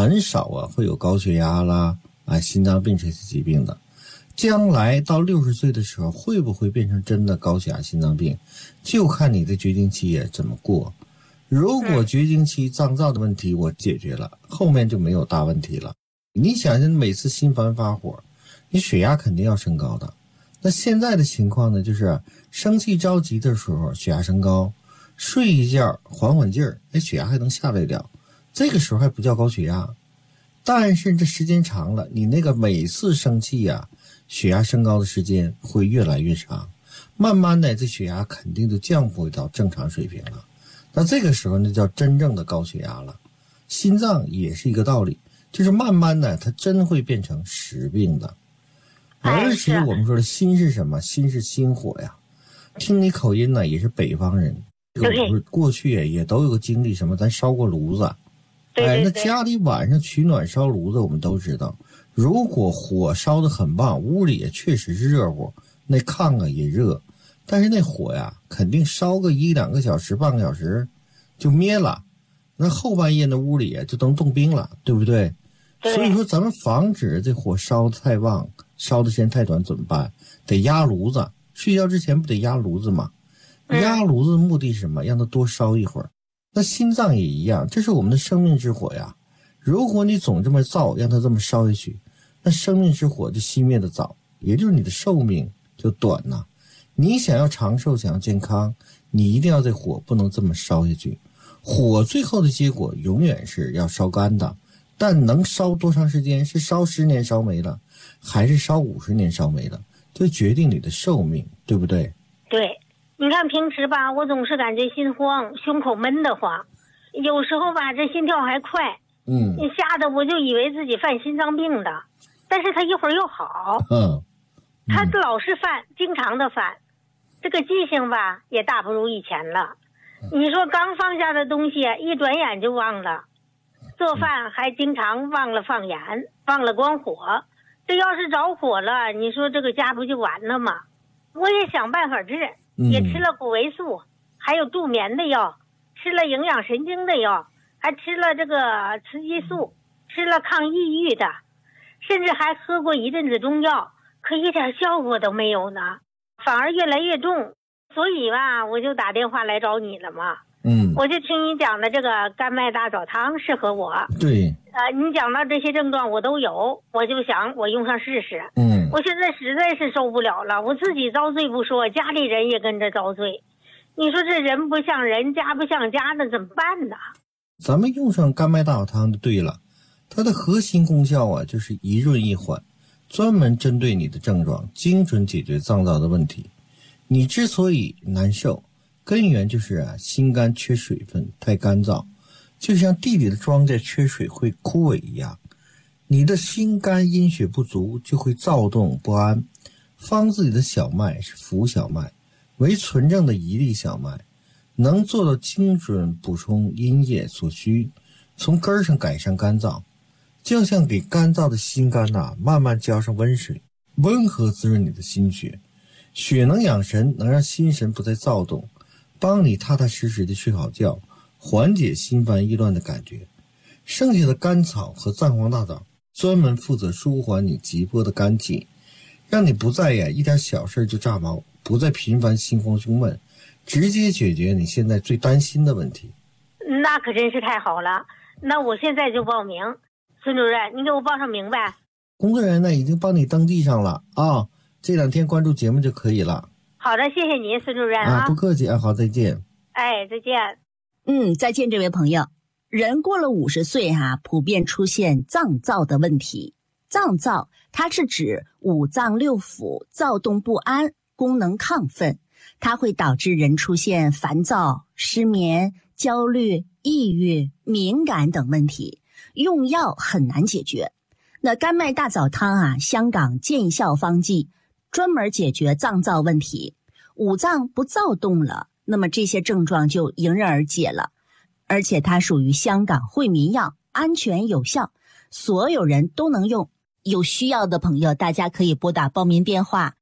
很少会有高血压啦、心脏病这些疾病的。将来到60岁的时候，会不会变成真的高血压、心脏病，就看你的绝经期怎么过。如果绝经期脏燥的问题我解决了，后面就没有大问题了。你想想，每次心烦发火，你血压肯定要升高的。那现在的情况呢，就是生气着急的时候血压升高，睡一觉缓缓劲儿，血压还能下来了，这个时候还不叫高血压。但是这时间长了，你那个每次生气血压升高的时间会越来越长，慢慢的这血压肯定就降不回到正常水平了。那这个时候呢，叫真正的高血压了。心脏也是一个道理，就是慢慢的它真会变成实病的。而且我们说的心是什么？心是心火呀。听你口音呢，也是北方人，过去也都有个经历，什么咱烧过炉子。那家里晚上取暖烧炉子，我们都知道，如果火烧得很棒，屋里也确实是热乎，那炕也热，但是那火肯定烧个1-2个小时、半个小时就灭了，那后半夜那屋里就都冻冰了，对不对？所以说咱们防止这火烧得太旺，烧的时间太短怎么办？得压炉子，睡觉之前不得压炉子吗？压炉子的目的是什么？让它多烧一会儿。那心脏也一样，这是我们的生命之火呀。如果你总这么燥，让它这么烧下去，那生命之火就熄灭的早，也就是你的寿命就短了。你想要长寿，想要健康，你一定要这火不能这么烧下去。火最后的结果永远是要烧干的，但能烧多长时间，是烧10年烧没了，还是烧50年烧没了，就决定你的寿命，对不对？ 对，你看平时吧，我总是感觉心慌，胸口闷得慌，有时候吧，这心跳还快，你吓得我就以为自己犯心脏病的，但是他一会儿又好，他老是犯，经常的犯，这个记性吧也大不如以前了。你说刚放下的东西，一转眼就忘了，做饭还经常忘了放盐，忘了关火，这要是着火了，你说这个家不就完了吗？我也想办法治，也吃了谷维素，还有助眠的药，吃了营养神经的药，还吃了这个雌激素，吃了抗抑郁的，甚至还喝过一阵子中药，可一点效果都没有呢，反而越来越重。所以吧，我就打电话来找你了嘛。我就听你讲的这个甘麦大枣汤适合我。 对。 你讲到这些症状我都有，我就想我用上试试。我现在实在是受不了了，我自己遭罪不说，家里人也跟着遭罪。你说这人不像人，家不像家的，怎么办呢？ 咱们用上甘麦大枣汤就对了，它的核心功效就是一润一缓，专门针对你的症状，精准解决脏燥的问题。你之所以难受，根源就是心肝缺水分，太干燥，就像地里的庄稼缺水会枯萎一样。你的心肝阴血不足，就会躁动不安。方子里的小麦是浮小麦，为纯正的一粒小麦，能做到精准补充阴液所需，从根儿上改善干燥。就像给干燥的心肝慢慢浇上温水，温和滋润你的心血。血能养神，能让心神不再躁动，帮你踏踏实实的睡好觉，缓解心烦意乱的感觉。剩下的甘草和藏黄大枣专门负责舒缓你急迫的肝气，让你不再一点小事就炸毛，不再频繁心慌胸闷，直接解决你现在最担心的问题。 那可真是太好了，那我现在就报名。孙主任，你给我报上名呗。 工作人员呢已经帮你登记上了这2天关注节目就可以了。 好的，谢谢您，孙主任不客气好，再见。 再见。 再见，这位朋友。人过了50岁普遍出现脏躁的问题。脏躁它是指五脏六腑躁动不安，功能亢奋，它会导致人出现烦躁、失眠、焦虑、抑郁、敏感等问题，用药很难解决。那甘麦大枣汤香港见效方剂，专门解决脏躁问题，五脏不躁动了，那么这些症状就迎刃而解了。而且它属于香港惠民药，安全有效，所有人都能用。有需要的朋友，大家可以拨打报名电话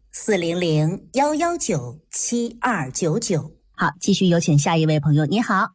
400-119-7299，400-119-7299。好，继续有请下一位朋友。你好。